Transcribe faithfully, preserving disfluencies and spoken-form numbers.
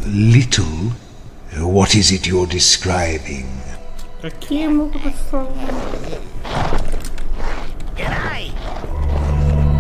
Little? What is it you're describing? Какие могут быть слова?